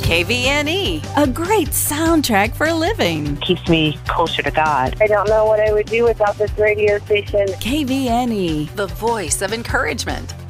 KVNE, a great soundtrack for living. Keeps me closer to God. I don't know what I would do without this radio station. KVNE, the voice of encouragement.